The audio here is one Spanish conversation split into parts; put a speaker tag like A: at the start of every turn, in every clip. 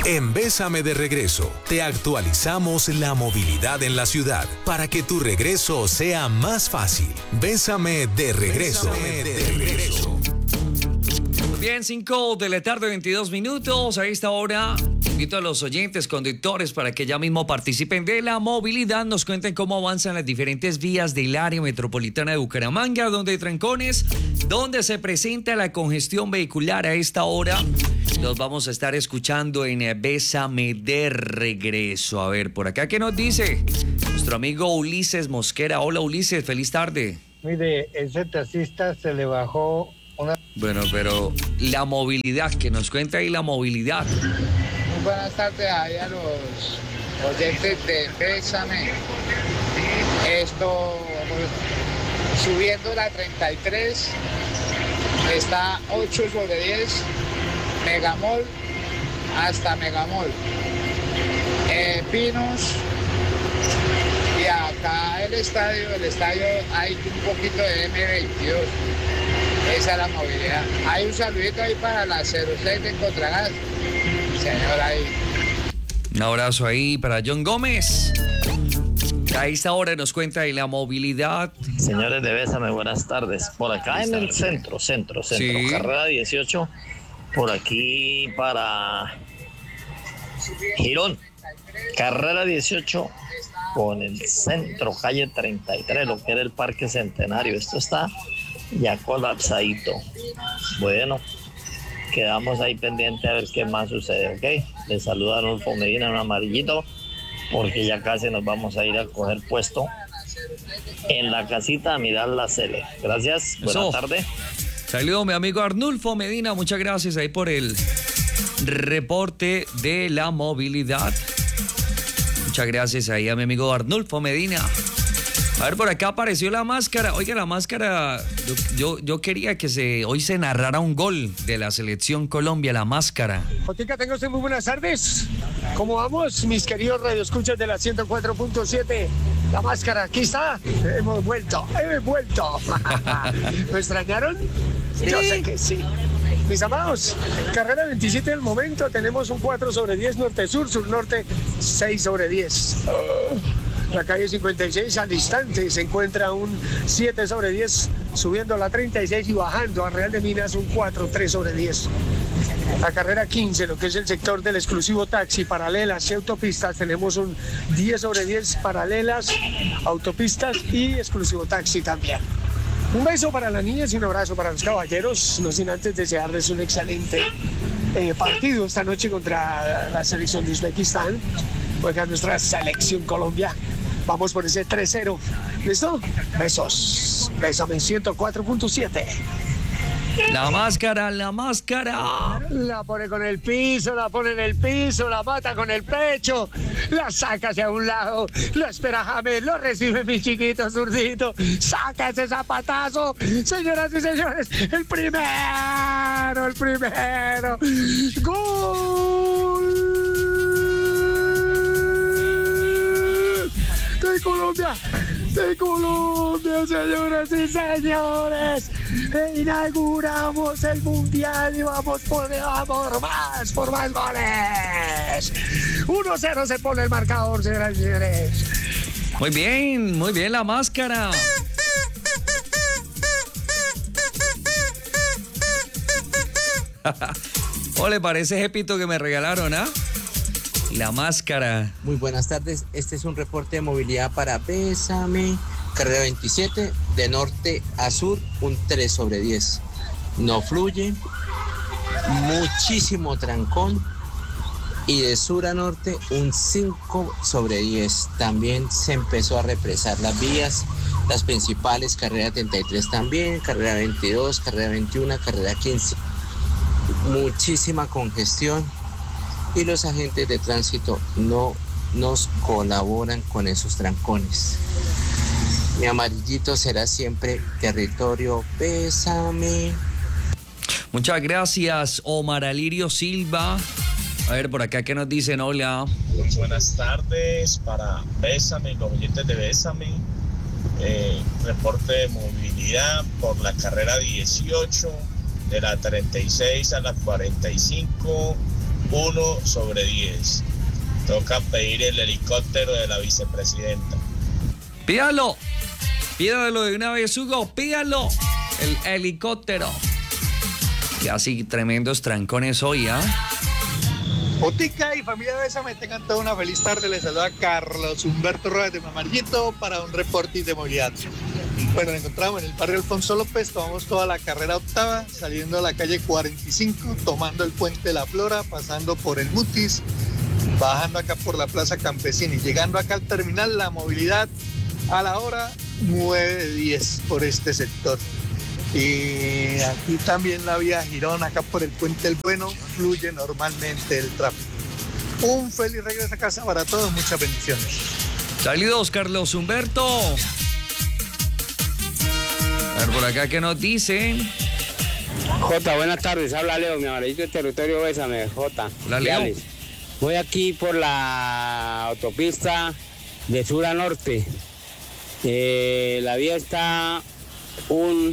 A: En Bésame de Regreso, te actualizamos la movilidad en la ciudad para que tu regreso sea más fácil. Bésame de Regreso.
B: Bien, 5 de la tarde, 22 minutos. A esta hora, invito a los oyentes, conductores, para que ya mismo participen de la movilidad. Nos cuenten cómo avanzan las diferentes vías del área metropolitana de Bucaramanga, donde hay trancones, donde se presenta la congestión vehicular a esta hora. Los vamos a estar escuchando en Bésame de Regreso. A ver, por acá, ¿qué nos dice nuestro amigo Ulises Mosquera? Hola, Ulises, feliz tarde.
C: Mire, ese taxista se le bajó una...
B: Bueno, pero la movilidad, que nos cuenta ahí la movilidad.
D: Muy buenas tardes ahí a los oyentes de Bésame. Subiendo la 33, está 8 sobre 10, Megamol hasta Megamol. Pinos, y acá el estadio hay un poquito de M22. Esa es la movilidad. Hay un saludito ahí para la 06 de Contragas. Señor, ahí.
B: Un abrazo ahí para John Gómez. A esta hora nos cuenta de la movilidad.
E: Señores de Bésame, buenas tardes. Por acá en el centro,
B: Sí.
E: carrera 18, por aquí para Girón. Carrera 18 con el centro, calle 33, lo que era el Parque Centenario. Esto está ya colapsadito. Bueno, quedamos ahí pendiente a ver qué más sucede, ¿ok? Les saluda Arnulfo Medina, un amarillito, porque ya casi nos vamos a ir a coger puesto en la casita a mirar la Cele. Gracias, buena tarde.
B: Saludos, mi amigo Arnulfo Medina, muchas gracias ahí por el reporte de la movilidad. Muchas gracias ahí a mi amigo Arnulfo Medina. A ver, por acá apareció la máscara. Oiga, la máscara, yo quería que hoy se narrara un gol de la selección Colombia, la máscara.
F: Botica, tengo usted muy buenas tardes. ¿Cómo vamos, mis queridos radioescuchas de la 104.7? La máscara, aquí está. Hemos vuelto. ¿Me extrañaron? Sí. Yo sé que sí. Mis amados, carrera 27 del momento, tenemos un 4 sobre 10 norte-sur, sur-norte 6 sobre 10. La calle 56 al instante se encuentra un 7 sobre 10 subiendo a la 36 y bajando a Real de Minas un 4, 3 sobre 10. La carrera 15, lo que es el sector del exclusivo taxi, paralelas y autopistas, tenemos un 10 sobre 10 paralelas, autopistas y exclusivo taxi también. Un beso para las niñas y un abrazo para los caballeros, no sin antes desearles un excelente partido esta noche contra la selección de Uzbekistán. Juega nuestra selección Colombia. Vamos por ese 3-0. ¿Listo? Besos. Bésame 104.7.
B: La máscara.
F: La pone con el piso, la pone en el piso, la mata con el pecho, la saca hacia un lado, lo espera James, lo recibe mi chiquito zurdito, saca ese zapatazo. Señoras y señores, el primero. ¡Gol! De Colombia, señoras y señores. Inauguramos el Mundial y vamos por más goles. 1-0 se pone el marcador, señoras y señores.
B: Muy bien la máscara. ¿O le parece ese pito que me regalaron, La máscara.
G: Muy buenas tardes, este es un reporte de movilidad para Bésame, carrera 27, de norte a sur, un 3 sobre 10. No fluye, muchísimo trancón, y de sur a norte, un 5 sobre 10. También se empezó a represar las vías, las principales, carrera 33 también, carrera 22, carrera 21, carrera 15. Muchísima congestión. Y los agentes de tránsito no nos colaboran con esos trancones. Mi amarillito será siempre territorio Bésame.
B: Muchas gracias, Omar Alirio Silva. A ver, por acá, ¿qué nos dicen? Hola.
H: Muy buenas tardes para Bésame, los oyentes de Bésame. Reporte de movilidad por la carrera 18, de la 36 a la 45. 1/10. Toca pedir el helicóptero de la vicepresidenta.
B: Pídalo de una vez, Hugo, pídalo. El helicóptero. Y así tremendos trancones hoy, ¿ah?
I: Botica y familia Bésame, tengan toda una feliz tarde. Les saluda Carlos Humberto Rojas de Mamarillito para un reporte de movilidad. Bueno, nos encontramos en el barrio Alfonso López, tomamos toda la carrera octava, saliendo a la calle 45, tomando el puente de la Flora, pasando por el Mutis, bajando acá por la Plaza Campesina y llegando acá al terminal, la movilidad a la hora 9:10 por este sector. Y aquí también la vía Girón, acá por el Puente El Bueno, fluye normalmente el tráfico. Un feliz regreso a casa para todos, muchas bendiciones.
B: Saludos, Carlos Humberto. A ver por acá, ¿qué nos dicen?
J: Jota, buenas tardes, habla Leo, mi amarillito del territorio Bésame, Jota.
B: Hola, Leo.
J: Voy aquí por la autopista de sur a norte. La vía está un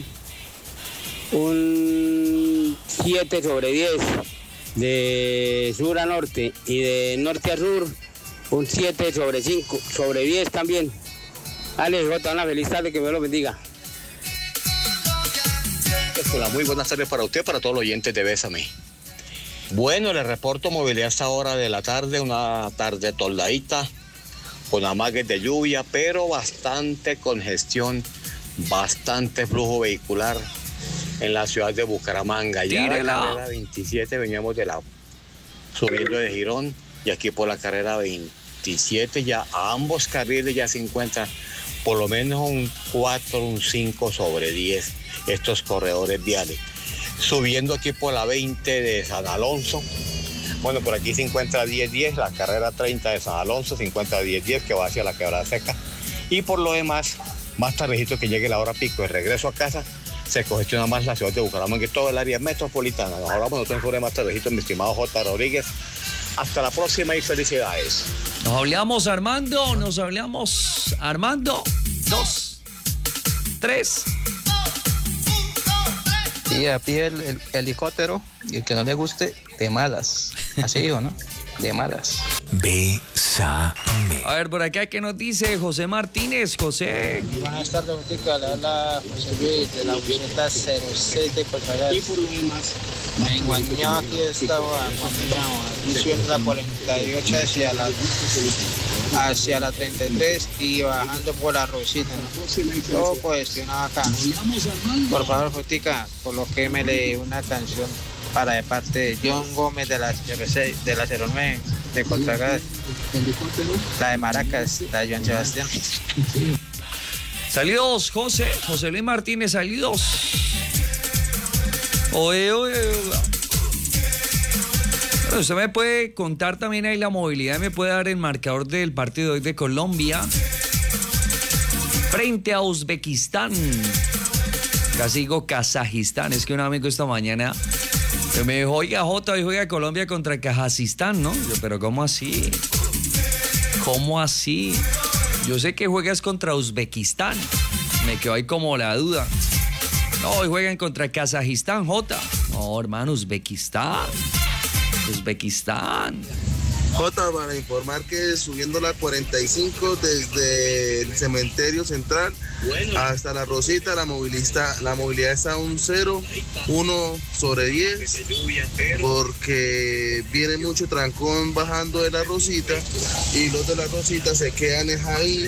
J: 7/10 de sur a norte y de norte a sur un 7/5/10 también. Dale, Jota, una feliz tarde, que Dios lo bendiga.
K: Hola, muy buenas tardes para usted, para todos los oyentes de Bésame. Bueno, les reporto movilidad a esta hora de la tarde, una tarde toldadita, con amagues de lluvia, pero bastante congestión, bastante flujo vehicular en la ciudad de Bucaramanga. Ya la carrera 27 veníamos subiendo de Girón, y aquí por la carrera 27 ya a ambos carriles ya se encuentran por lo menos un 4, un 5/10 estos corredores viales. Subiendo aquí por la 20 de San Alonso, bueno, por aquí se encuentra 10-10, la carrera 30 de San Alonso se encuentra 10-10 que va hacia la Quebrada Seca, y por lo demás, más tardecito que llegue la hora pico de regreso a casa, se congestiona más la ciudad de Bucaramanga y todo el área metropolitana. Nos hablamos nosotros sobre más tardecito, mi estimado J. Rodríguez. Hasta la próxima y felicidades.
B: Nos hablamos, Armando. 2, 3.
L: Sí, a pie el helicóptero, y el que no le guste, de malas. Así digo, ¿no? De malas.
A: Bésame.
B: A ver, por acá, ¿qué nos dice José Martínez? José.
M: Buenas tardes, Botica. Le habla José Luis de la avioneta 06 de Colfagal. Me engañó aquí, estaba subiendo la 48 hacia la 33 y bajando por la Rosita, ¿no? Todo cuestionado acá. Por favor, Botica, coloquémele una canción para de parte de John Gómez de la 06, de la 09 de Contragas, la de Maracas, la de Joan Sebastián.
B: Saludos, José Luis Martínez, saludos. Oye. Bueno, usted me puede contar también ahí la movilidad, me puede dar el marcador del partido de hoy de Colombia frente a Uzbekistán. Casi digo Kazajistán, es que un amigo esta mañana me dijo, oiga, Jota, hoy juega Colombia contra Kazajistán, ¿no? Yo, pero ¿cómo así? ¿Cómo así? Yo sé que juegas contra Uzbekistán. Me quedó ahí como la duda. No, hoy juegan contra Kazajistán, Jota. No, hermano, Uzbekistán.
N: Jota, para informar que subiendo la 45 desde el cementerio central hasta la Rosita, la movilidad está a un 1/10, porque viene mucho trancón bajando de la Rosita y los de la Rosita se quedan ahí.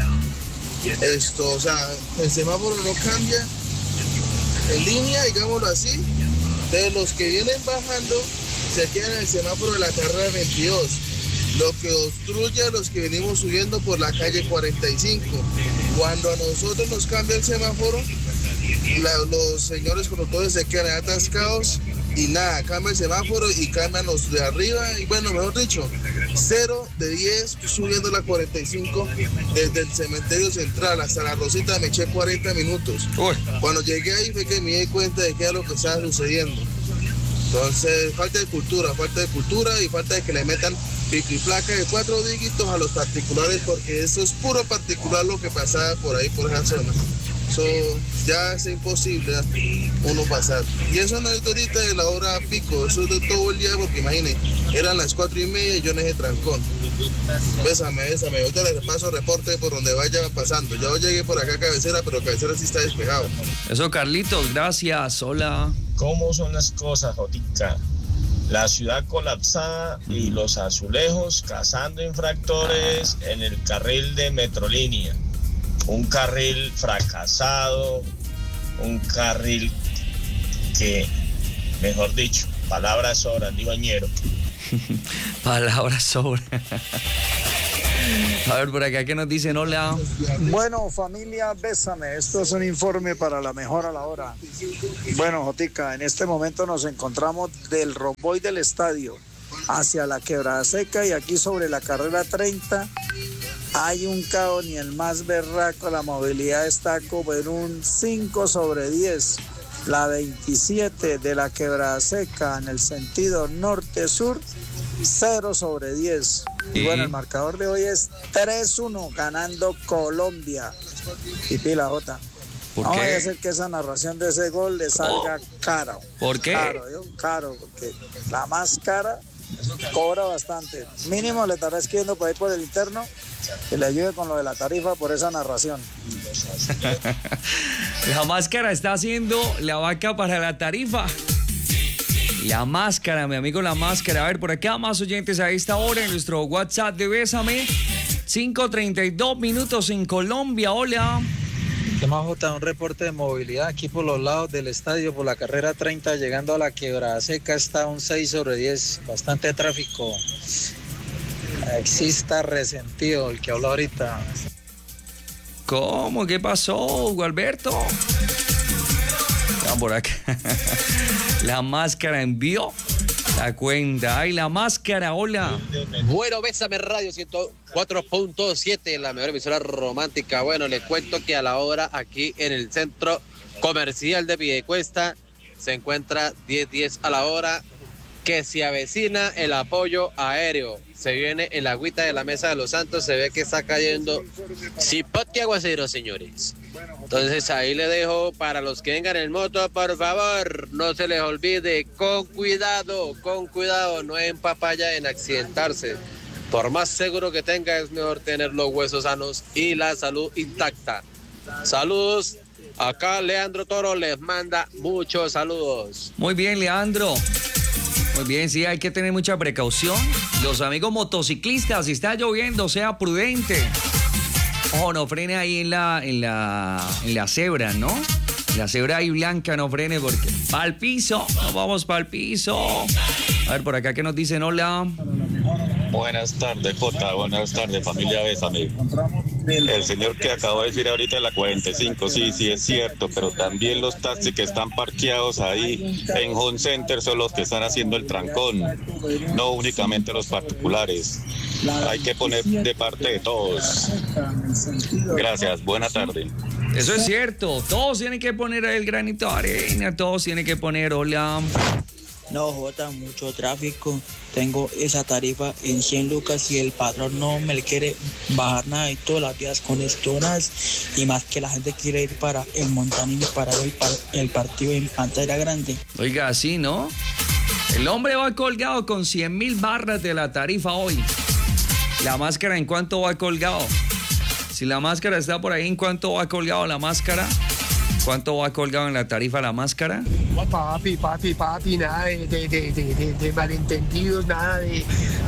N: O sea, el semáforo no cambia en línea, digámoslo así. De los que vienen bajando se quedan en el semáforo de la carrera 22, lo que obstruye a los que venimos subiendo por la calle 45. Cuando a nosotros nos cambia el semáforo, los señores conductores se quedan atascados y nada, cambia el semáforo y cambian los de arriba, y bueno, mejor dicho, 0/10 subiendo la 45 desde el cementerio central hasta la Rosita. Me eché 40 minutos. Cuando llegué ahí fue que me di cuenta de qué era lo que estaba sucediendo. Entonces, falta de cultura y falta de que le metan pico y placa de 4 dígitos a los particulares, porque eso es puro particular lo que pasaba por ahí, por esa zona. Eso ya es imposible uno pasar. Y eso no es ahorita de la hora pico, eso es de todo el día, porque imagínense, eran las 4:30 y yo en ese trancón. Bésame, ahorita les paso reporte por donde vaya pasando. Yo llegué por acá a Cabecera, pero Cabecera sí está despejado.
B: Eso, Carlitos, gracias, hola.
H: ¿Cómo son las cosas, Jotica? La ciudad colapsada y los azulejos cazando infractores en el carril de Metrolínea. Un carril fracasado, un carril que, mejor dicho, palabras sobran, digo Añero.
B: Palabras sobran. A ver, por acá, ¿qué nos dicen? Hola.
O: Bueno, familia, bésame. Esto es un informe para la mejor a la hora. Bueno, Jotica, en este momento nos encontramos del romboy del estadio hacia la Quebrada Seca y aquí sobre la carrera 30 hay un caos ni el más berraco. La movilidad está como en un 5/10. La 27 de la Quebrada Seca en el sentido norte-sur, 0/10. Y bueno, el marcador de hoy es 3-1 ganando Colombia. Y pila Jota.
B: ¿Por
O: no
B: qué?
O: vaya a ser que esa narración de ese gol le salga caro.
B: ¿Por qué?
O: Caro, porque la más cara cobra bastante. Mínimo le estará escribiendo por ahí por el interno que le ayude con lo de la tarifa por esa narración.
B: La máscara está haciendo la vaca para la tarifa. La máscara, mi amigo, la máscara. A ver, por acá más oyentes a esta hora en nuestro WhatsApp de Bésame. 5:32 minutos en Colombia. Hola.
P: Tema J, un reporte de movilidad aquí por los lados del estadio, por la carrera 30, llegando a la Quebrada Seca, está un 6/10, bastante tráfico. Exista resentido, el que habló ahorita.
B: ¿Cómo? ¿Qué pasó, Hugo Alberto? Vamos por acá. La máscara envió la cuenta. Ay, la máscara, hola.
Q: Bueno, Bésame Radio 104.7, la mejor emisora romántica. Bueno, les cuento que a la hora aquí en el centro comercial de Piedecuesta se encuentra 10:10 a la hora, que se avecina el apoyo aéreo. Se viene el agüita de la Mesa de los Santos, se ve que está cayendo cipote aguacero, señores. Entonces ahí le dejo para los que vengan en moto, por favor, no se les olvide, con cuidado, no en papaya en accidentarse. Por más seguro que tenga, es mejor tener los huesos sanos y la salud intacta. Saludos, acá Leandro Toro les manda muchos saludos.
B: Muy bien, Leandro. Muy bien, sí, hay que tener mucha precaución. Los amigos motociclistas, si está lloviendo, sea prudente. Ojo, no frene ahí en la cebra, ¿no? En la cebra ahí blanca, no frene porque pa'l piso, nos vamos pa'l piso. A ver, por acá, ¿qué nos dicen? Hola.
R: Buenas tardes, Jota. Buenas tardes, familia Bésame. El señor que acabo de decir ahorita de la 45, sí es cierto, pero también los taxis que están parqueados ahí en Home Center son los que están haciendo el trancón, no únicamente los particulares. Hay que poner de parte de todos. Gracias, buena tarde.
B: Eso es cierto, todos tienen que poner el granito de arena, todos tienen que poner, hola.
S: No, Jota, mucho tráfico. Tengo esa tarifa en 100 lucas y el patrón no me le quiere bajar nada y todas las vías congestionadas. Y más que la gente quiere ir para el Montanini para ver el partido en pantalla grande.
B: Oiga, así, ¿no? El hombre va colgado con 100,000 barras de la tarifa hoy. ¿La máscara en cuánto va colgado? Si la máscara está por ahí, ¿en cuánto va colgado la máscara? ¿Cuánto va colgado en la tarifa la máscara?
F: Papi, nada de malentendidos, nada de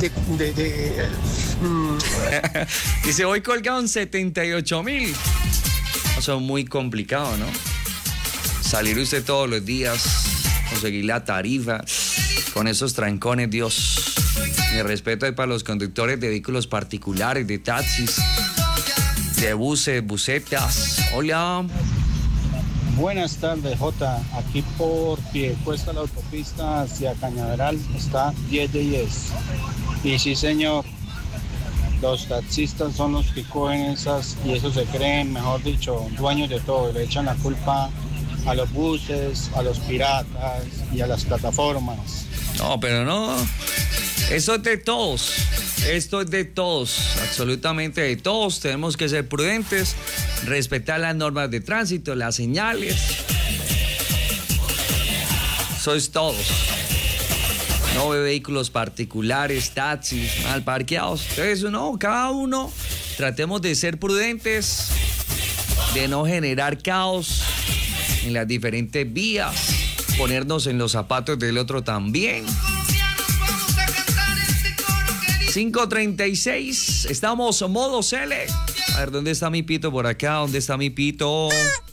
B: Dice, hoy colgado en 78,000. Eso es muy complicado, ¿no? Salir usted todos los días, conseguir la tarifa, con esos trancones, Dios. Mi respeto ahí para los conductores de vehículos particulares, de taxis, de buses, busetas. Hola.
T: Buenas tardes, Jota. Aquí por Piedecuesta, la autopista hacia Cañaveral, está 10/10. Y sí, señor, los taxistas son los que cogen esas y eso se creen, mejor dicho, dueños de todo. Le echan la culpa a los buses, a los piratas y a las plataformas.
B: No, pero no. Eso es de todos. Esto es de todos, absolutamente de todos. Tenemos que ser prudentes. respetar las normas de tránsito, las señales. Sois todos. No ve vehículos particulares, taxis, mal parqueados. Entonces, no, cada uno tratemos de ser prudentes, de no generar caos en las diferentes vías, ponernos en los zapatos del otro también. 5:36, estamos modo Cele. A ver, ¿dónde está mi pito por acá? ¿Dónde está mi pito?